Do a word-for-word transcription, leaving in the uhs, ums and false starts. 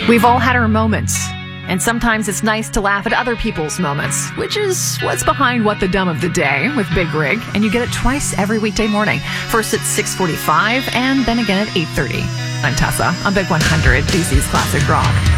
We've all had our moments, and sometimes it's nice to laugh at other people's moments, which is what's behind What the Dumb of the Day with Big Rig, and you get it twice every weekday morning. First at six forty-five and then again at eight thirty. I'm Tessa on Big one hundred, D C's Classic Rock.